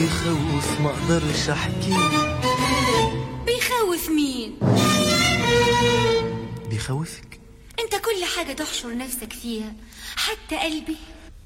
بيخوف ما اقدرش احكي. بيخوف مين؟ بيخوفك انت كل حاجة تحشر نفسك فيها، حتى قلبي.